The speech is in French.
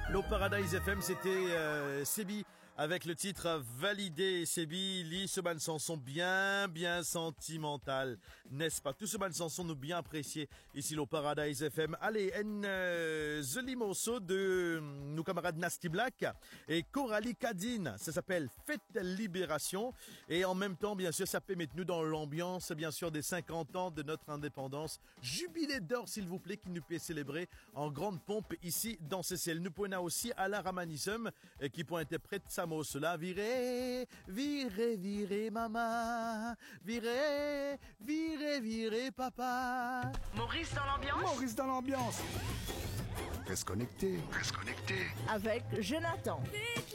L'O Paradise FM, c'était Sebi avec le titre Validé. Sebi lit ce ban chanson bien sentimental, n'est-ce pas? Tout ce ban chanson nous bien apprécié ici l'O Paradise FM. Allez, joli morceau de nos camarades Nasty Black et Coralie Cadine. Ça s'appelle Fête Libération. Et en même temps, bien sûr, ça peut mettre nous dans l'ambiance, bien sûr, des 50 ans de notre indépendance. Jubilé d'or, s'il vous plaît, qui nous peut célébrer en grande pompe ici dans CCL. Nous pouvons aussi à la Ramanisum qui peut interpréter sa mot cela. Virez, virez, virez maman, virez, virez, virez papa. Maurice dans l'ambiance. Maurice dans l'ambiance. Reste connecté. Avec Jonathan.